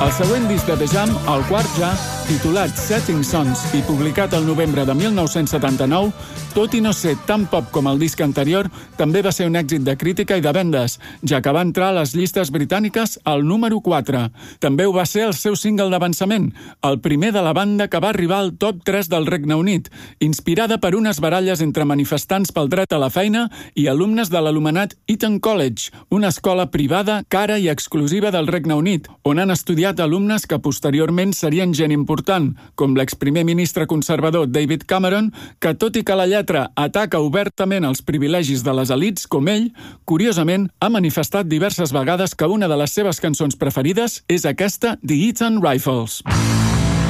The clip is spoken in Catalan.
El següent disc de The Jam, el quart ja, titulat Setting Suns i publicat al novembre de 1979, tot i no ser tan pop com el disc anterior, també va ser un èxit de crítica i de vendes, ja que va entrar a les llistes britàniques al número 4. També ho va ser el seu single d'avançament, el primer de la banda que va arribar al top 3 del Regne Unit, inspirada per unes baralles entre manifestants pel dret a la feina i alumnes de l'anomenat Eton College, una escola privada, cara i exclusiva del Regne Unit, on han estudiat alumnes que posteriorment serien gent important, com l'exprimer ministre conservador David Cameron, que tot i que la lletra ataca obertament els privilegis de les elits com ell, curiosament ha manifestat diverses vegades que una de les seves cançons preferides és aquesta The Eton Rifles.